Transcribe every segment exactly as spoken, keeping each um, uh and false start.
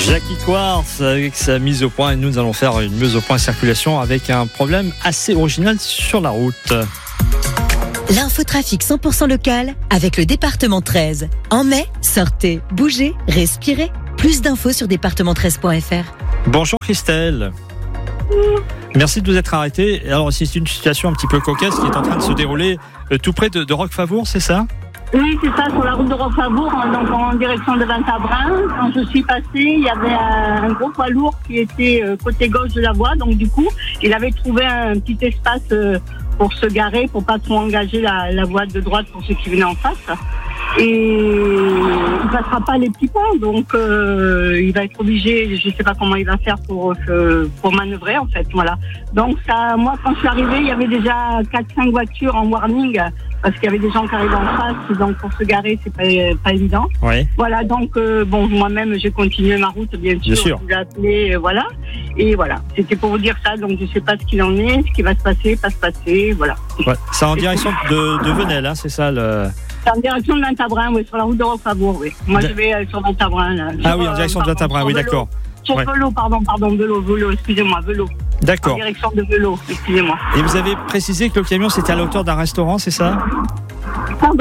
Jackie Quartz avec sa mise au point, et nous allons faire une mise au point circulation avec un problème assez original sur la route. L'infotrafic cent pour cent local avec le département treize. En mai, sortez, bougez, respirez. Plus d'infos sur département treize point f r. Bonjour Christelle. Merci de vous être arrêté. Alors c'est une situation un petit peu cocasse qui est en train de se dérouler euh, tout près de, de Roquefavour, c'est ça ? Oui, c'est ça, sur la route de Roquefavour, donc en direction de Vintabrin. Quand je suis passée, il y avait un gros poids lourd qui était côté gauche de la voie, donc du coup, il avait trouvé un petit espace pour se garer, pour pas trop engager la, la voie de droite pour ceux qui venaient en face. Et il passera pas les petits ponts, donc euh, il va être obligé, je sais pas comment il va faire pour euh, pour manœuvrer en fait, voilà. Donc ça, moi quand je suis arrivée, il y avait déjà quatre cinq voitures en warning parce qu'il y avait des gens qui arrivaient en face, donc pour se garer c'est pas pas évident. Oui. Voilà, donc euh, bon moi-même j'ai continué ma route bien sûr. Bien sûr. Je l'ai appelé, euh, voilà. Et voilà, c'était pour vous dire ça, donc je sais pas ce qu'il en est, ce qui va se passer, pas se passer, voilà. Ouais. C'est en direction de, de Venelle, hein, c'est ça le. C'est en direction de Vintabrin, oui, sur la route de Roquefavour, oui. Moi, je vais euh, sur Vintabrin, là. Ah sur, oui, en direction euh, de Vintabrin, oui, vélo. d'accord. Sur Ouais. vélo, pardon, pardon, vélo, vélo, excusez-moi, vélo. D'accord. En direction de vélo, excusez-moi. Et vous avez précisé que le camion c'était à la hauteur d'un restaurant, c'est ça ? Pardon ?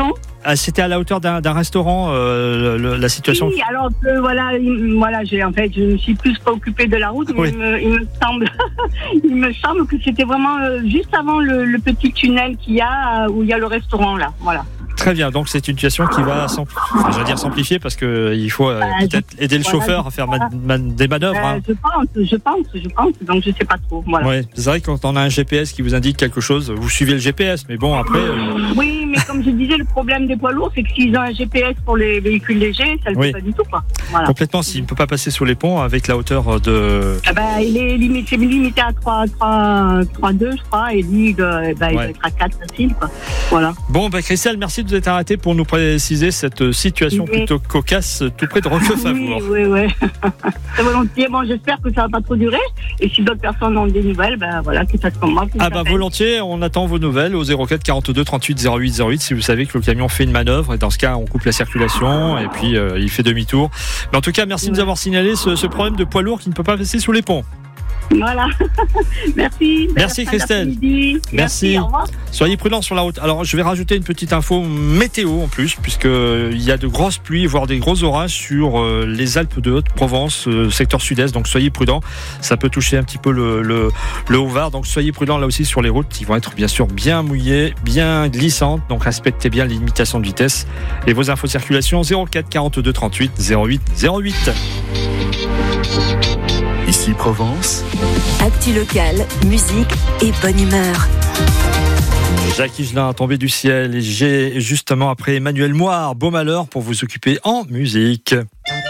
Ah, c'était à la hauteur d'un, d'un restaurant, euh, le, la situation. Oui, alors que voilà, il, voilà, j'ai en fait, je me suis plus préoccupée de la route, mais Oui. il, me, il me semble, il me semble que c'était vraiment euh, juste avant le, le petit tunnel qu'il y a, euh, où il y a le restaurant là, voilà. Très bien, donc c'est une situation qui va s'amplifier, enfin, je vais dire s'amplifier parce que il faut euh, Bah, peut-être je- aider le voilà, chauffeur je- à faire ma- ma- des manœuvres. Euh, Hein. je pense, je pense, je pense, donc je sais pas trop, voilà. Ouais, c'est vrai que quand on a un G P S qui vous indique quelque chose, vous suivez le G P S, mais bon après. euh, Oui, mais comme je disais, le problème des poids lourds, c'est que s'ils ont un G P S pour les véhicules légers, ça ne le Oui. fait pas du tout, quoi. Voilà. Complètement, s'il ne peut pas passer sous les ponts avec la hauteur de. Ah bah, il est limité, c'est limité à trois deux, je crois, et lui, euh, bah, il Ouais. va être à quatre facile, quoi. Voilà. Bon, bah Christelle, merci de vous être arrêté pour nous préciser cette situation Oui. plutôt cocasse tout près de Roquefavour. Oui, oui, oui. Très volontiers. Bon, j'espère que ça va pas trop durer. Et si d'autres personnes ont des nouvelles, ben voilà, qu'ils fassent comme moi. qu'ils Ah bah m'appellent. volontiers, on attend vos nouvelles au zéro quatre quarante-deux trente-huit zéro huit zéro huit si vous savez que le camion fait une manœuvre, et dans ce cas on coupe la circulation et puis euh, il fait demi-tour. Mais en tout cas, merci de nous avoir signalé ce, ce problème de poids lourd qui ne peut pas passer sous les ponts. Voilà. Merci. Merci, Belle fin Christelle. d'après-midi. Merci. Au revoir. Soyez prudents sur la route. Alors je vais rajouter une petite info météo en plus, puisqu'il y a de grosses pluies, voire des gros orages sur euh, les Alpes de Haute-Provence, euh, secteur sud-est, donc soyez prudents. Ça peut toucher un petit peu le, le, le Haut-Var, donc soyez prudents là aussi sur les routes qui vont être bien sûr bien mouillées, bien glissantes, donc respectez bien les limitations de vitesse. Et vos infos de circulation zéro quatre quarante-deux trente-huit zéro huit zéro huit. Ici Provence, Actu local, musique et bonne humeur. Jacques Higelin tombé du ciel, et j'ai justement après Emmanuel Moire, Beau Malheur pour vous occuper en musique.